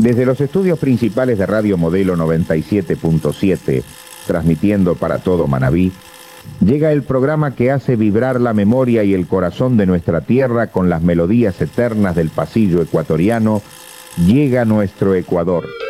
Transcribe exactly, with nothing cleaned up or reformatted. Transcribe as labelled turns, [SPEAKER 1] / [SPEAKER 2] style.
[SPEAKER 1] Desde los estudios principales de Radio Modelo noventa y siete punto siete, transmitiendo para todo Manabí, llega el programa que hace vibrar la memoria y el corazón de nuestra tierra con las melodías eternas del pasillo ecuatoriano. Llega nuestro Ecuador.